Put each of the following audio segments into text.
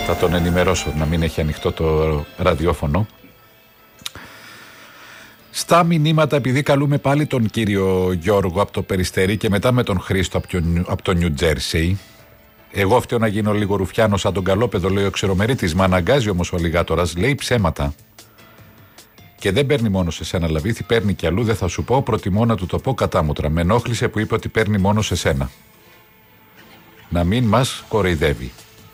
Θα τον ενημερώσω να μην έχει ανοιχτό το ραδιόφωνο. Στα μηνύματα, επειδή καλούμε πάλι τον κύριο Γιώργο από το Περιστέρι και μετά με τον Χρήστο από το Νιου Τζέρσι. Εγώ φταίω να γίνω λίγο ρουφιάνος σαν τον καλόπεδο, λέει ο Ξερομερίτης. Μ' αναγκάζει όμως ο Αλιγάτορας, λέει ψέματα. Και δεν παίρνει μόνο σε σένα Λαβίθη, παίρνει κι αλλού. Δεν θα σου πω, προτιμώ να του το πω κατάμουτρα. Με ενόχλησε που είπε ότι παίρνει μόνο σε σένα. Να μην μας κοροϊδεύει.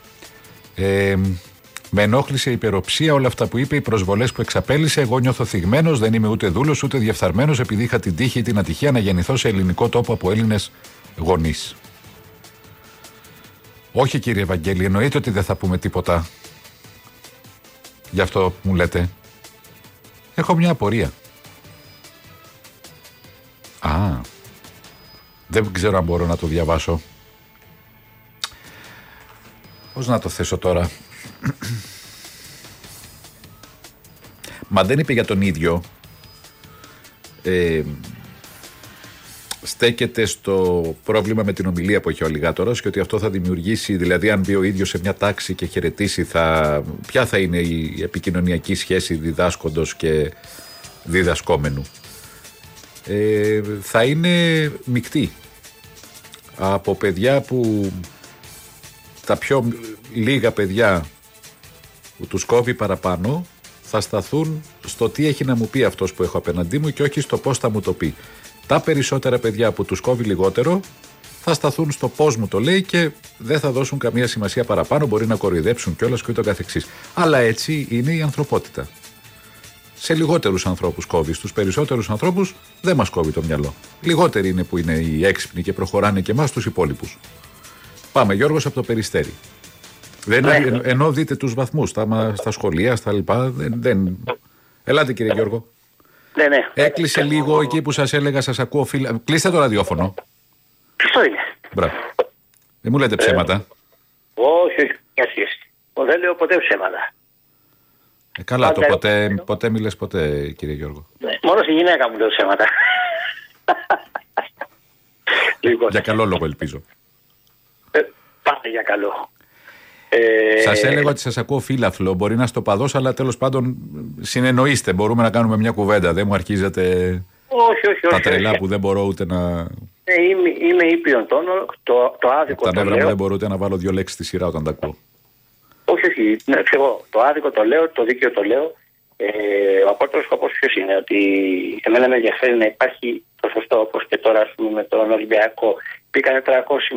Με ενόχλησε η υπεροψία, όλα αυτά που είπε, οι προσβολές που εξαπέλυσε. Εγώ νιώθω θυγμένος, δεν είμαι ούτε δούλος ούτε διαφθαρμένος, επειδή είχα την τύχη ή την ατυχία να γεννηθώ σε ελληνικό τόπο από Έλληνες γονείς. Όχι κύριε Ευαγγέλη, εννοείται ότι δεν θα πούμε τίποτα γι' αυτό που μου λέτε. Έχω μια απορία. Δεν ξέρω αν μπορώ να το διαβάσω. Πώς να το θέσω τώρα. Μα δεν είπε για τον ίδιο. Στέκεται στο πρόβλημα με την ομιλία που έχει ο Αλιγάτορας και ότι αυτό θα δημιουργήσει, δηλαδή αν μπει ο ίδιος σε μια τάξη και χαιρετήσει, ποια θα είναι η επικοινωνιακή σχέση διδάσκοντος και διδασκόμενου. Θα είναι μεικτή από παιδιά που τα πιο λίγα παιδιά που τους κόβει παραπάνω θα σταθούν στο τι έχει να μου πει αυτός που έχω απέναντί μου και όχι στο πώς θα μου το πει. Τα περισσότερα παιδιά που τους κόβει λιγότερο θα σταθούν στο πώς μου το λέει και δεν θα δώσουν καμία σημασία παραπάνω, μπορεί να κοροϊδέψουν κιόλας και ούτω καθεξής. Αλλά έτσι είναι η ανθρωπότητα. Σε λιγότερους ανθρώπους κόβει, στους περισσότερους ανθρώπους δεν μας κόβει το μυαλό. Λιγότεροι είναι που είναι οι έξυπνοι και προχωράνε και εμάς τους υπόλοιπους. Πάμε, Γιώργος από το Περιστέρι. Ενώ δείτε τους βαθμούς στα σχολεία, στα λοιπά. Ελάτε κύριε Γιώργο. Ναι. Έκλεισε λίγο εκεί που σας έλεγα, σας ακούω φίλα. Κλείστε το ραδιόφωνο. Ποιο είναι. Μπράβο. Δεν μου λέτε ψέματα. Όχι. Δεν λέω ποτέ ψέματα. Καλά, το ποτέ μιλες ποτέ κύριε Γιώργο. Ναι, μόνο στη γυναίκα μου λέω ψέματα. Λοιπόν. Για καλό λόγο ελπίζω. Πάμε για καλό. Σας έλεγα ότι σας ακούω φίλαθλο. Μπορεί να στο παδός, αλλά τέλος πάντων συνεννοείστε. Μπορούμε να κάνουμε μια κουβέντα. Δεν μου αρχίζετε τα τρελά που δεν μπορώ ούτε να. Είμαι ήπιον τόνο. Το άδικο τα το νεύρα λέω. μου δεν μπορώ ούτε να βάλω δύο λέξεις στη σειρά όταν τα ακούω. Όχι. Ναι, εγώ το άδικο το λέω, το δίκαιο το λέω. Ο απότερος σκοπός ποιος είναι? Ότι εμένα με ενδιαφέρει να υπάρχει το σωστό, όπως και τώρα ας πούμε με τον Ολυμπιακό. Πήγανε 300